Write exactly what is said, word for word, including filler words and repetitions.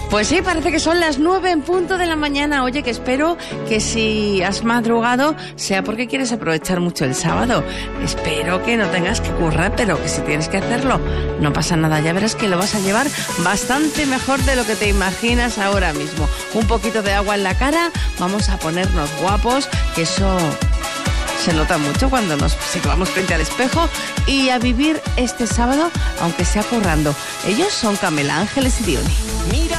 Pues sí, parece que son las nueve en punto de la mañana. Oye, que espero que si has madrugado sea porque quieres aprovechar mucho el sábado. Espero que no tengas que currar, pero que si tienes que hacerlo, no pasa nada. Ya verás que lo vas a llevar bastante mejor de lo que te imaginas ahora mismo. Un poquito de agua en la cara, vamos a ponernos guapos, que eso se nota mucho cuando nos situamos frente al espejo, y a vivir este sábado, aunque sea currando. Ellos son Camela Ángeles y Diony. Mira